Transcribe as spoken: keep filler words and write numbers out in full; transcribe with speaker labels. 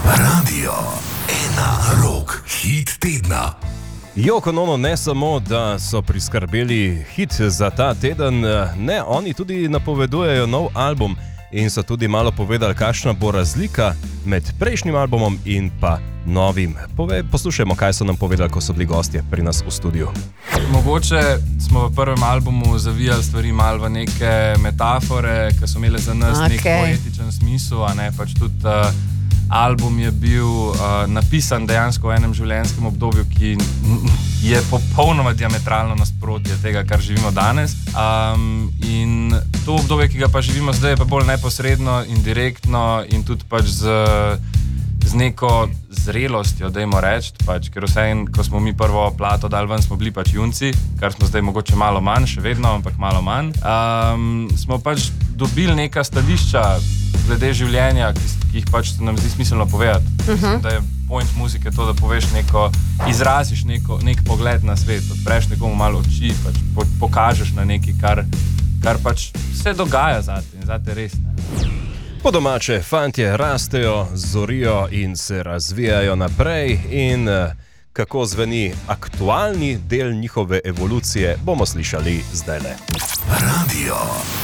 Speaker 1: Radio ena rok, hit tedna.
Speaker 2: Yoko Ono ne samo, da so priskrbeli hit za ta teden, ne, oni tudi napovedujejo nov album in so tudi malo povedali, kakšna bo razlika med prejšnjim albumom in pa novim. Pove, poslušajmo, kaj so nam povedali, ko so bili gostje pri nas v studiu.
Speaker 3: Mogoče smo v prvem albumu zavijali stvari malo v neke metafore, ki so imele za nas okay. nek poetičen smisel, a ne pač tudi uh, album je bil uh, napisan dejansko v enem življenjskem obdobju, ki je popolnoma diametralno nasprotje tega, kar živimo danes. Um, in to obdobje, ki ga pa živimo zdaj, je pa bolj neposredno in direktno in tudi pač z, z neko zrelostjo, dajmo reči, pač, ker vseeno, ko smo mi prvo plato dali ven, smo bili pač junci, kar smo zdaj mogoče malo manj, še vedno, ampak malo manj. Um, smo pač dobili neka stališča glede življenja, ki, ki jih pač nam zdi smiselno povedati. Uh-huh. Mislim, da je point muzike to, da poveš neko, izraziš neko, nek pogled na svet, odpreš nekomu malo oči, pač po, pokažeš na nekaj, kar, kar pač se dogaja zate in zate res ne.
Speaker 2: Po domače, fantje rastejo, zorijo in se razvijajo naprej in kako zveni aktualni del njihove evolucije, bomo slišali zdajle.
Speaker 1: Radio